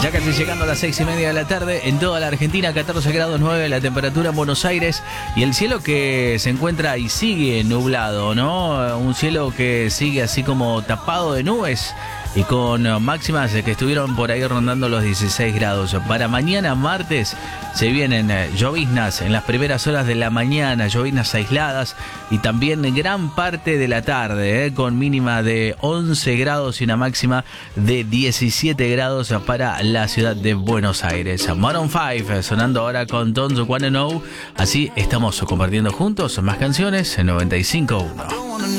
Ya casi llegando a las 6:30 de la tarde en toda la Argentina, 14 grados 9 la temperatura en Buenos Aires y el cielo que se encuentra y sigue nublado, ¿no? Un cielo que sigue así como tapado de nubes y con máximas que estuvieron por ahí rondando los 16 grados. Para mañana martes se vienen lloviznas en las primeras horas de la mañana, lloviznas aisladas y también gran parte de la tarde, con mínima de 11 grados y una máxima de 17 grados para la ciudad de Buenos Aires. Maroon 5 sonando ahora con Don't You Wanna Know. Así estamos compartiendo juntos más canciones en 95.1.